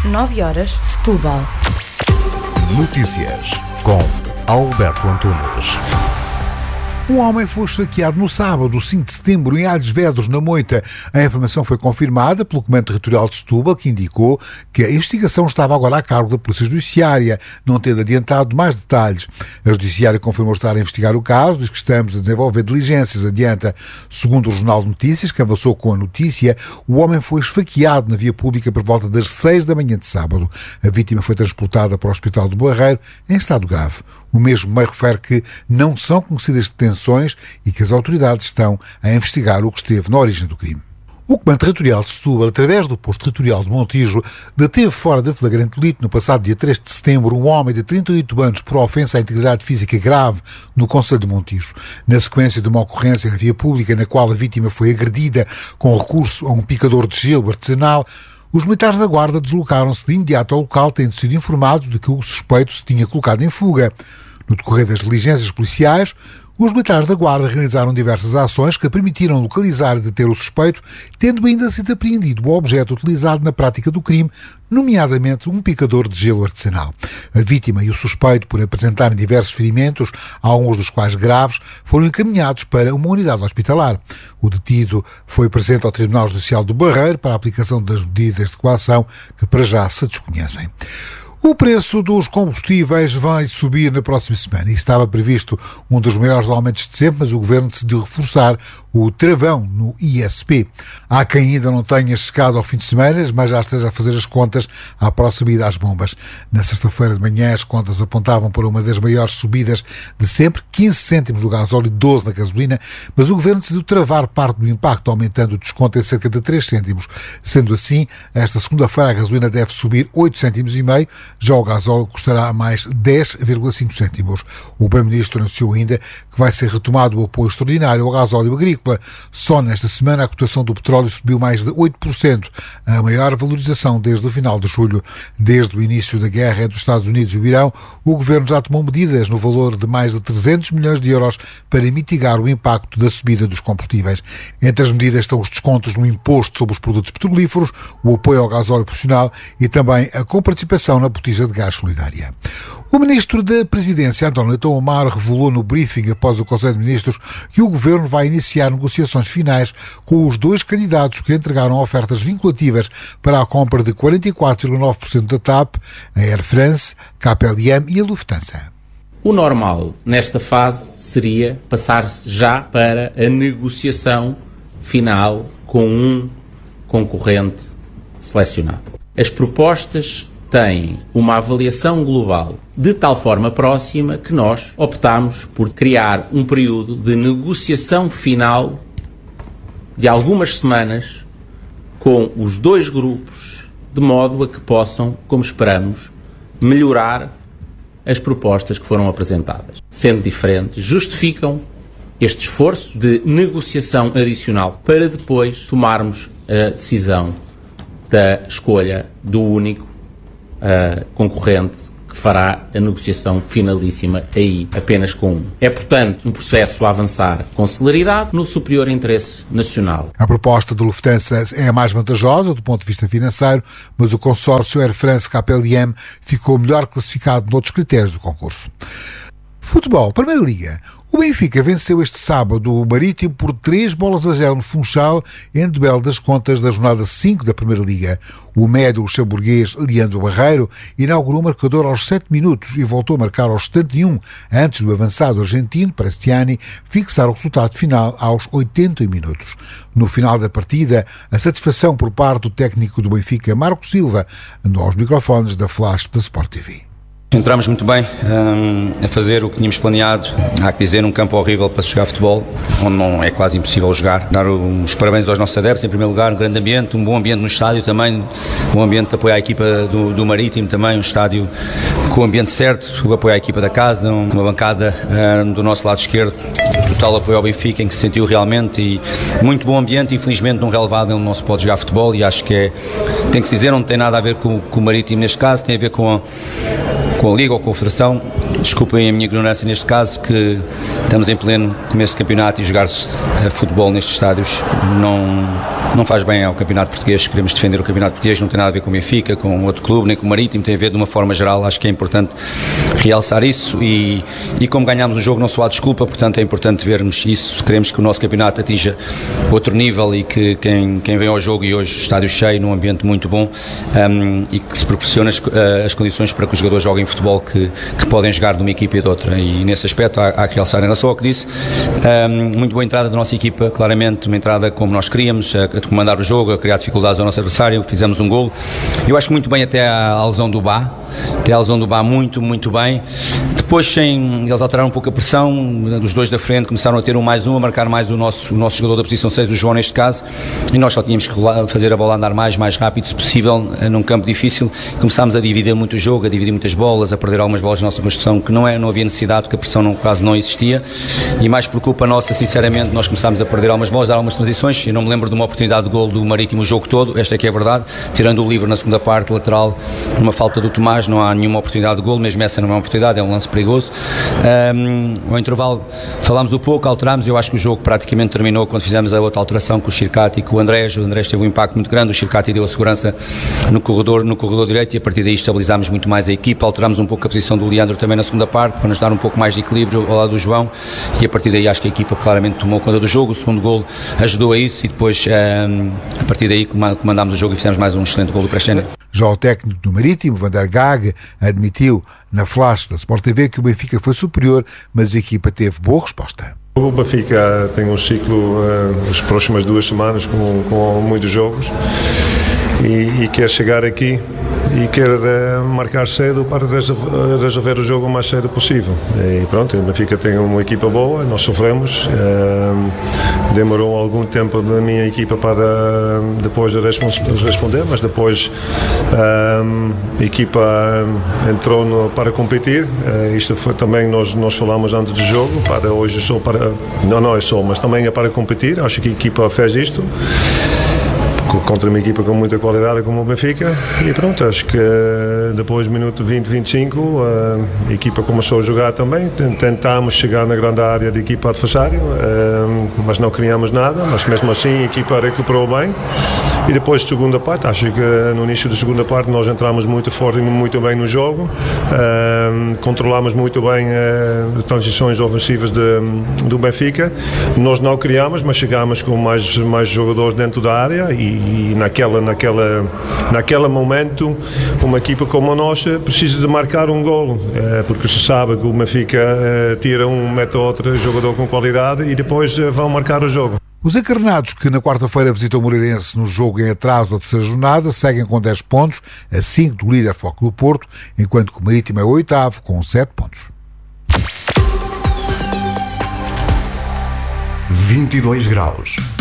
9h, Setúbal. Notícias com Alberto Antunes. Um homem foi esfaqueado no sábado, 5 de setembro, em Alhes Vedros, na Moita. A informação foi confirmada pelo Comando Territorial de Setúbal, que indicou que a investigação estava agora a cargo da Polícia Judiciária, não tendo adiantado mais detalhes. A Judiciária confirmou estar a investigar o caso, diz que estamos a desenvolver diligências, adianta. Segundo o Jornal de Notícias, que avançou com a notícia, o homem foi esfaqueado na via pública por volta das 6 da manhã de sábado. A vítima foi transportada para o Hospital do Barreiro em estado grave. O mesmo meio refere que não são conhecidas detenções e que as autoridades estão a investigar o que esteve na origem do crime. O Comando Territorial de Setúbal, através do Posto Territorial de Montijo, deteve fora de flagrante delito no passado dia 3 de setembro um homem de 38 anos por ofensa à integridade física grave no concelho de Montijo. Na sequência de uma ocorrência na via pública na qual a vítima foi agredida com recurso a um picador de gelo artesanal, os militares da Guarda deslocaram-se de imediato ao local, tendo sido informados de que o suspeito se tinha colocado em fuga. No decorrer das diligências policiais, os militares da Guarda realizaram diversas ações que permitiram localizar e deter o suspeito, tendo ainda sido apreendido o objeto utilizado na prática do crime, nomeadamente um picador de gelo artesanal. A vítima e o suspeito, por apresentarem diversos ferimentos, alguns dos quais graves, foram encaminhados para uma unidade hospitalar. O detido foi presente ao Tribunal Judicial do Barreiro para a aplicação das medidas de coação que para já se desconhecem. O preço dos combustíveis vai subir na próxima semana e estava previsto um dos maiores aumentos de sempre, mas o Governo decidiu reforçar o travão no ISP. Há quem ainda não tenha chegado ao fim de semana, mas já esteja a fazer as contas à próxima ida às bombas. Na sexta-feira de manhã as contas apontavam para uma das maiores subidas de sempre, 15 cêntimos no gasóleo e 12 na gasolina, mas o Governo decidiu travar parte do impacto, aumentando o desconto em cerca de 3 cêntimos. Sendo assim, esta segunda-feira a gasolina deve subir 8 cêntimos e meio, já o gasóleo custará mais 10,5 cêntimos. O Primeiro-Ministro anunciou ainda que vai ser retomado o apoio extraordinário ao gasóleo agrícola. Só nesta semana a cotação do petróleo subiu mais de 8%, a maior valorização desde o final de julho. Desde o início da guerra entre os Estados Unidos e o Irão, o Governo já tomou medidas no valor de mais de 300 milhões de euros para mitigar o impacto da subida dos combustíveis. Entre as medidas estão os descontos no imposto sobre os produtos petrolíferos, o apoio ao gasóleo profissional e também a comparticipação na botija de gás solidária. O Ministro da Presidência, António Leitão Amaro, revelou no briefing após o Conselho de Ministros que o Governo vai iniciar negociações finais com os 2 candidatos que entregaram ofertas vinculativas para a compra de 44,9% da TAP, a Air France, KLM e a Lufthansa. O normal nesta fase seria passar-se já para a negociação final com um concorrente selecionado. As propostas têm uma avaliação global de tal forma próxima que nós optámos por criar um período de negociação final de algumas semanas com os 2 grupos, de modo a que possam, como esperamos, melhorar as propostas que foram apresentadas. Sendo diferentes, justificam este esforço de negociação adicional para depois tomarmos a decisão da escolha do único concorrente que fará a negociação finalíssima aí, apenas com um. É, portanto, um processo a avançar com celeridade no superior interesse nacional. A proposta do Lufthansa é a mais vantajosa do ponto de vista financeiro, mas o consórcio Air France KLM ficou melhor classificado noutros critérios do concurso. Futebol, Primeira Liga. O Benfica venceu este sábado o Marítimo por 3-0 no Funchal, em duelo das contas da jornada 5 da Primeira Liga. O médio luxemburguês Leandro Barreiro inaugurou o marcador aos 7 minutos e voltou a marcar aos 71, antes do avançado argentino Prestiani fixar o resultado final aos 80 minutos. No final da partida, a satisfação por parte do técnico do Benfica, Marco Silva, andou aos microfones da Flash da Sport TV. Entramos muito bem a fazer o que tínhamos planeado. Há que dizer, um campo horrível para se jogar futebol, onde não é quase impossível jogar. Dar os parabéns aos nossos adeptos, em primeiro lugar, um grande ambiente, um bom ambiente no estádio também, um ambiente de apoio à equipa do Marítimo também, um estádio com o ambiente certo, o apoio à equipa da casa, uma bancada do nosso lado esquerdo, total apoio ao Benfica, em que se sentiu realmente, e muito bom ambiente. Infelizmente num relevado onde não se pode jogar futebol, e acho que tem que se dizer, não tem nada a ver com o Marítimo neste caso, tem a ver com a Liga ou com a Federação, desculpem a minha ignorância neste caso, que estamos em pleno começo de campeonato e jogar-se futebol nestes estádios não faz bem ao campeonato português. Queremos defender o campeonato português, não tem nada a ver com o Benfica, com outro clube, nem com o Marítimo, tem a ver de uma forma geral. Acho que é importante realçar isso e como ganhámos o jogo não só há desculpa, portanto é importante vermos isso. Queremos que o nosso campeonato atinja outro nível e que quem vem ao jogo, e hoje estádio cheio, num ambiente muito bom, e que se proporciona as condições para que os jogadores joguem futebol que podem jogar de uma equipa e de outra, e nesse aspecto há que realçar. Em relação ao que disse, muito boa entrada da nossa equipa, claramente uma entrada como nós queríamos, a comandar o jogo, a criar dificuldades ao nosso adversário, fizemos um golo, eu acho que muito bem até à lesão do Bá, muito, muito bem. Depois eles alteraram um pouco a pressão, os dois da frente começaram a ter a marcar mais o nosso jogador da posição 6, o João neste caso, e nós só tínhamos que fazer a bola andar mais rápido se possível, num campo difícil. Começámos a dividir muito o jogo, a dividir muitas bolas, a perder algumas bolas na nossa construção, que não havia necessidade, porque a pressão quase não existia, e mais por culpa nossa, sinceramente, nós começámos a perder algumas bolas, dar algumas transições. Eu não me lembro de uma oportunidade de golo do Marítimo o jogo todo, esta é que é a verdade, tirando o livre na segunda parte, lateral, numa falta do Tomás, não há nenhuma oportunidade de golo, mesmo essa não é uma oportunidade, é um lance perigoso. Ao intervalo falámos um pouco, alterámos, eu acho que o jogo praticamente terminou quando fizemos a outra alteração com o Chircati e com o Andrés teve um impacto muito grande, o Chircati deu a segurança no corredor direito, e a partir daí estabilizámos muito mais a equipa, alterámos um pouco a posição do Leandro também na segunda parte, para nos dar um pouco mais de equilíbrio ao lado do João, e a partir daí acho que a equipa claramente tomou conta do jogo. O segundo golo ajudou a isso, e depois a partir daí comandámos o jogo e fizemos mais um excelente golo do Presténio. Já o técnico do Marítimo, Van der Gaag, admitiu na flash da Sport TV que o Benfica foi superior, mas a equipa teve boa resposta. O Benfica tem um ciclo, as próximas 2 semanas, com muitos jogos, e quer chegar aqui e quer marcar cedo para resolver o jogo o mais cedo possível. E pronto, o Benfica tem uma equipa boa, nós sofremos, demorou algum tempo na minha equipa para depois de responder, mas depois a equipa entrou para competir. Isto foi também, nós falamos antes do jogo, para hoje só para, não é só, mas também é para competir. Acho que a equipa fez isto contra uma equipa com muita qualidade como o Benfica, e pronto, acho que depois do minuto 20-25 a equipa começou a jogar também, tentámos chegar na grande área da equipa adversária, mas não criámos nada, mas mesmo assim a equipa recuperou bem. E depois de segunda parte, acho que no início da segunda parte nós entramos muito forte e muito bem no jogo, controlámos muito bem as transições ofensivas do Benfica. Nós não criámos, mas chegámos com mais jogadores dentro da área, e naquele momento uma equipa como a nossa precisa de marcar um golo, porque se sabe que o Benfica tira mete outro jogador com qualidade e depois vão marcar o jogo. Os encarnados, que na quarta-feira visitam o Moreirense no jogo em atraso da terceira jornada, seguem com 10 pontos, a 5 do líder Futebol Clube do Porto, enquanto que o Marítimo é o 8º com 7 pontos. 22 graus.